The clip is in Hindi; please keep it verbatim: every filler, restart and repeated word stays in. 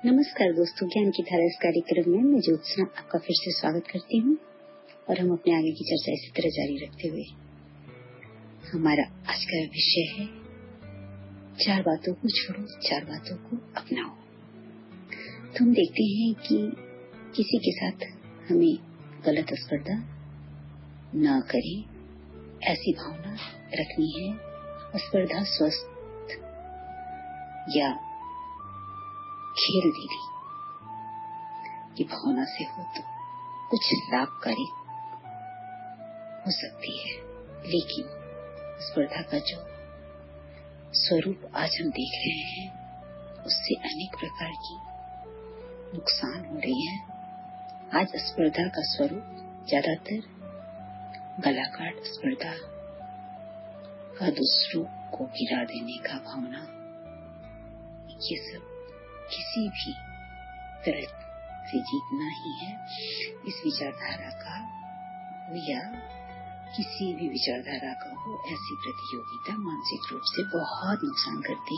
नमस्कार दोस्तों, ज्ञान की धारा इस कार्यक्रम में मैं ज्योत्सना आपका फिर से स्वागत करती हूँ और हम अपने आगे की चर्चा इसी तरह जारी रखते हुए हमारा आज का विषय है चार बातों को छोड़ो, चार बातों को अपनाओ। तो हम देखते हैं कि किसी के साथ हमें गलत स्पर्धा न करें, ऐसी भावना रखनी है। स्पर्धा स्वस्थ या खेल दीदी की भावना से हो तो कुछ लाभकारी हो सकती है, लेकिन स्पर्धा का जो स्वरूप आज हम देख रहे हैं उससे अनेक प्रकार की नुकसान हो रही है। आज स्पर्धा का स्वरूप ज्यादातर गलाकाट स्पर्धा का, दूसरों को गिरा देने का भावना, ये सब किसी भी तरह से जीतना ही है। इस विचारधारा का हो या किसी भी विचारधारा का हो, ऐसी प्रतियोगिता मानसिक रूप से बहुत नुकसान करती